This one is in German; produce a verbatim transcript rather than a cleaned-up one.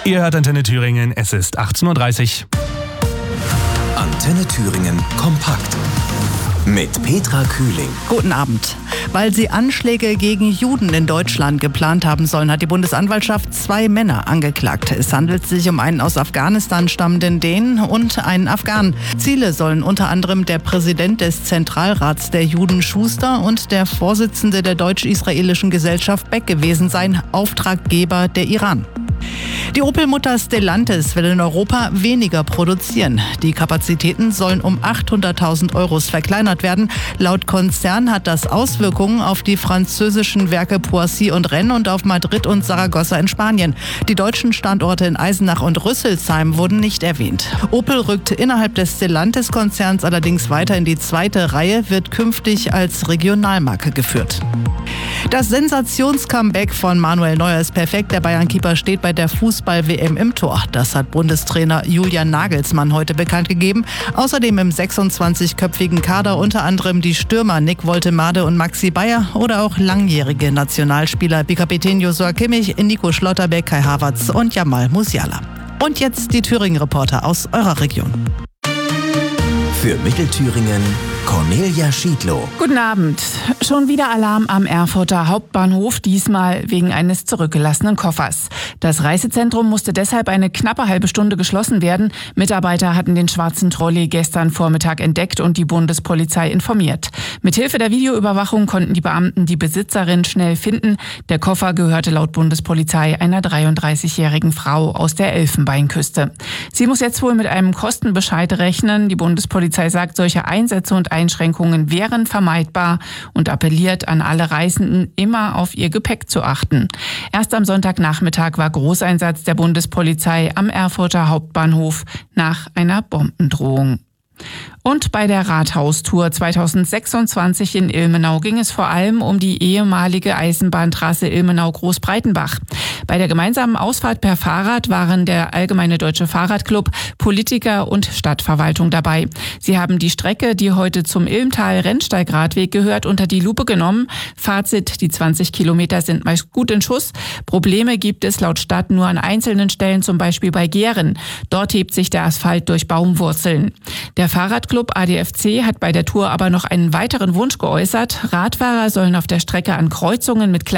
Ihr hört Antenne Thüringen, es ist achtzehn Uhr dreißig. Antenne Thüringen kompakt mit Petra Kühling. Guten Abend. Weil sie Anschläge gegen Juden in Deutschland geplant haben sollen, hat die Bundesanwaltschaft zwei Männer angeklagt. Es handelt sich um einen aus Afghanistan stammenden Dänen und einen Afghanen. Ziele sollen unter anderem der Präsident des Zentralrats der Juden Schuster und der Vorsitzende der deutsch-israelischen Gesellschaft Beck gewesen sein, Auftraggeber der Iran. Die Opel-Mutter Stellantis will in Europa weniger produzieren. Die Kapazitäten sollen um achthunderttausend Euro verkleinert werden. Laut Konzern hat das Auswirkungen auf die französischen Werke Poissy und Rennes und auf Madrid und Saragossa in Spanien. Die deutschen Standorte in Eisenach und Rüsselsheim wurden nicht erwähnt. Opel rückt innerhalb des Stellantis-Konzerns allerdings weiter in die zweite Reihe, wird künftig als Regionalmarke geführt. Das Sensations-Comeback von Manuel Neuer ist perfekt. Der Bayern-Keeper steht bei der Fußball-W M im Tor. Das hat Bundestrainer Julian Nagelsmann heute bekannt gegeben. Außerdem im sechsundzwanzigköpfigen Kader unter anderem die Stürmer Nick Woltemade und Maxi Bayer oder auch langjährige Nationalspieler wie Kapitän Joshua Kimmich, Nico Schlotterbeck, Kai Havertz und Jamal Musiala. Und jetzt die Thüringen-Reporter aus eurer Region. Für Mittelthüringen Cornelia Schiedlow. Guten Abend. Schon wieder Alarm am Erfurter Hauptbahnhof, diesmal wegen eines zurückgelassenen Koffers. Das Reisezentrum musste deshalb eine knappe halbe Stunde geschlossen werden. Mitarbeiter hatten den schwarzen Trolley gestern Vormittag entdeckt und die Bundespolizei informiert. Mithilfe der Videoüberwachung konnten die Beamten die Besitzerin schnell finden. Der Koffer gehörte laut Bundespolizei einer dreiunddreißigjährigen Frau aus der Elfenbeinküste. Sie muss jetzt wohl mit einem Kostenbescheid rechnen. Die Bundespolizei sagt, solche Einsätze und Einschränkungen wären vermeidbar und appelliert an alle Reisenden, immer auf ihr Gepäck zu achten. Erst am Sonntagnachmittag war Großeinsatz der Bundespolizei am Erfurter Hauptbahnhof nach einer Bombendrohung. Und bei der Rathaustour zweitausendsechsundzwanzig in Ilmenau ging es vor allem um die ehemalige Eisenbahntrasse Ilmenau-Großbreitenbach. Bei der gemeinsamen Ausfahrt per Fahrrad waren der Allgemeine Deutsche Fahrradclub, Politiker und Stadtverwaltung dabei. Sie haben die Strecke, die heute zum Ilmtal-Rennsteigradweg gehört, unter die Lupe genommen. Fazit, die zwanzig Kilometer sind meist gut in Schuss. Probleme gibt es laut Stadt nur an einzelnen Stellen, zum Beispiel bei Gehren. Dort hebt sich der Asphalt durch Baumwurzeln. Der Fahrradclub A D F C hat bei der Tour aber noch einen weiteren Wunsch geäußert. Radfahrer sollen auf der Strecke an Kreuzungen mit